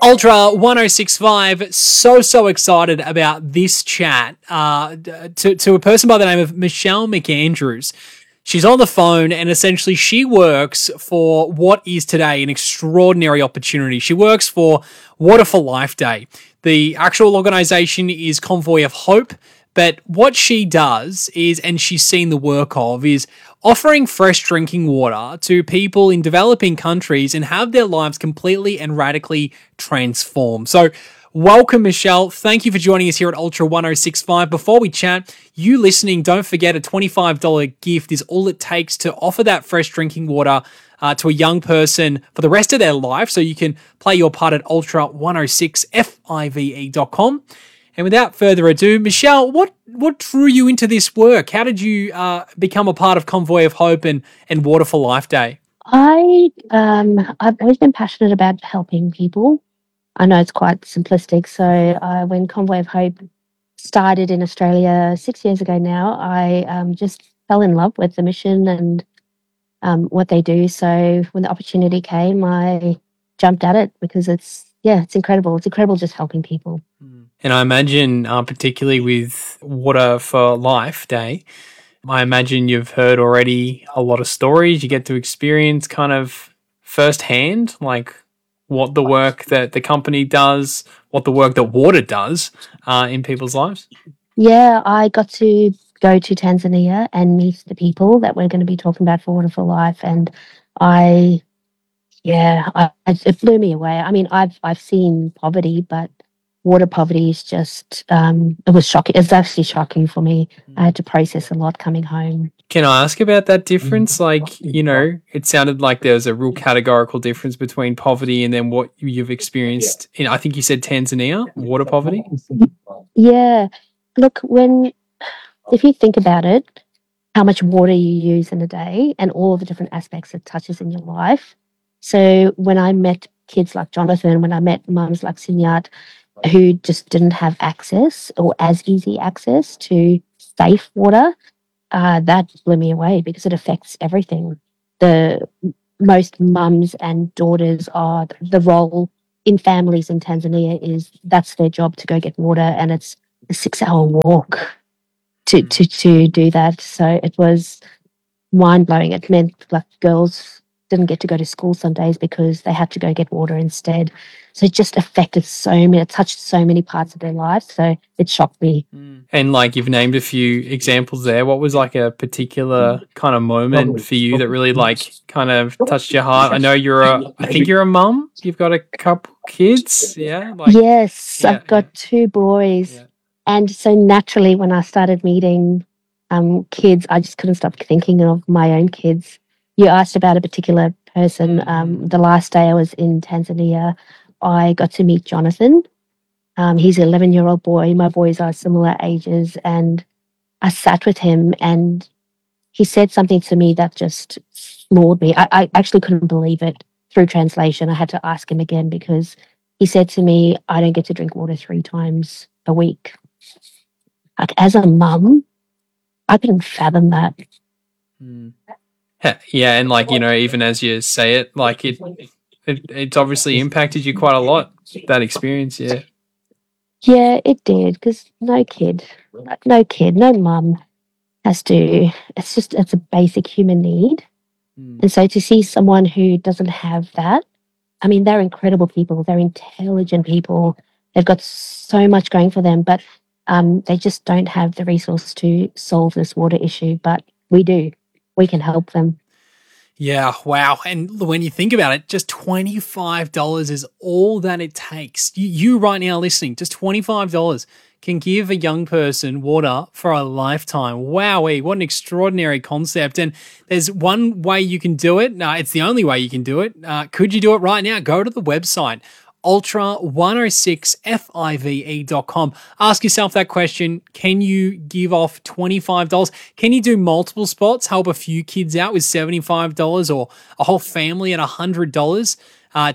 Ultra 1065, so excited about this chat to a person by the name of Michelle McAndrews. She's on the phone and essentially she works for what is today an extraordinary opportunity. She works for Water for Life Day. The actual organisation is Convoy of Hope, but what she does is, and she's seen the work of, is offering fresh drinking water to people in developing countries and have their lives completely and radically transformed. So welcome, Michelle. Thank you for joining us here at Ultra 1065. Before we chat, you listening, don't forget a $25 gift is all it takes to offer that fresh drinking water to a young person for the rest of their life. So you can play your part at ultra106five.com. And without further ado, Michelle, what drew you into this work? How did you become a part of Convoy of Hope and Water for Life Day? I've always been passionate about helping people. I know it's quite simplistic. So when Convoy of Hope started in Australia 6 years ago now, I just fell in love with the mission and what they do. So when the opportunity came, I jumped at it because it's incredible. It's incredible just helping people. And I imagine, particularly with Water for Life Day, I imagine you've heard already a lot of stories. You get to experience kind of firsthand, like what the work that the company does, what the work that water does in people's lives. Yeah, I got to go to Tanzania and meet the people that we're going to be talking about for Water for Life, and it blew me away. I mean, I've seen poverty, but water poverty is just, it was shocking. It's actually shocking for me. I had to process a lot coming home. Can I ask about that difference? Like, it sounded like there was a real categorical difference between poverty and then what you've experienced in, I think you said Tanzania, water poverty? Yeah. Look, if you think about it, how much water you use in a day and all the different aspects it touches in your life. So when I met kids like Jonathan, when I met mums like Sinyat, who just didn't have access or as easy access to safe water, that blew me away because it affects everything. Most mums and daughters are the role in families in Tanzania is that's their job to go get water, and it's a 6-hour walk to do that. So it was mind blowing. It meant like girls didn't get to go to school some days because they had to go get water instead. So it just affected it touched so many parts of their lives. So it shocked me. And like you've named a few examples there. What was like a particular kind of moment for you that really like kind of touched your heart? I know I think you're a mum. You've got a couple kids. Yeah. Yes, I've got 2 boys. Yeah. And so naturally when I started meeting kids, I just couldn't stop thinking of my own kids. You asked about a particular person. The last day I was in Tanzania, I got to meet Jonathan. He's an 11-year-old boy. My boys are similar ages. And I sat with him and he said something to me that just floored me. I actually couldn't believe it through translation. I had to ask him again because he said to me, I don't get to drink water 3 times a week. Like as a mum, I couldn't fathom that. Yeah, and like, even as you say it, like it's obviously impacted you quite a lot, that experience, yeah. Yeah, it did, because no kid, no mum has to, it's a basic human need. And so to see someone who doesn't have that, I mean, they're incredible people, they're intelligent people, they've got so much going for them, but they just don't have the resource to solve this water issue, but we do. We can help them. Yeah, wow. And when you think about it, just $25 is all that it takes. You right now listening, just $25 can give a young person water for a lifetime. Wowee, what an extraordinary concept. And there's one way you can do it. It's the only way you can do it. Could you do it right now? Go to the website, ultra106five.com. Ask yourself that question. Can you give off $25? Can you do multiple spots, help a few kids out with $75 or a whole family at $100? It's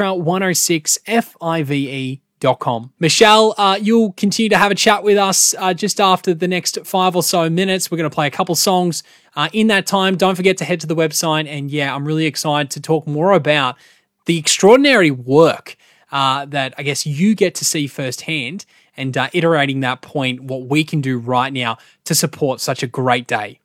ultra106five.com. Michelle, you'll continue to have a chat with us just after the next 5 or so minutes. We're going to play a couple songs in that time. Don't forget to head to the website. And yeah, I'm really excited to talk more about the extraordinary work that I guess you get to see firsthand, and iterating that point, what we can do right now to support such a great day.